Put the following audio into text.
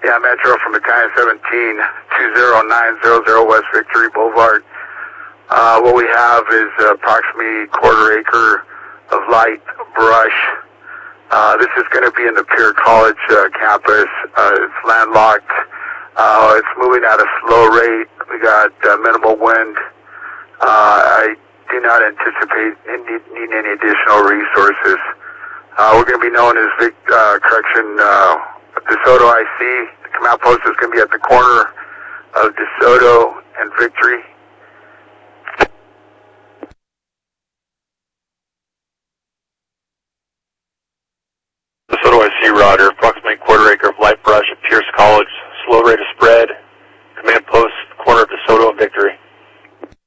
Yeah, Metro from Battalion 17, 20900 West Victory Boulevard. What we have is approximately quarter acre of light brush. This is going to be in the Pierre College campus. It's landlocked. It's moving at a slow rate. We got minimal wind. I do not anticipate needing any additional resources. We're going to be known as DeSoto IC. The command post is going to be at the corner of DeSoto and Victory.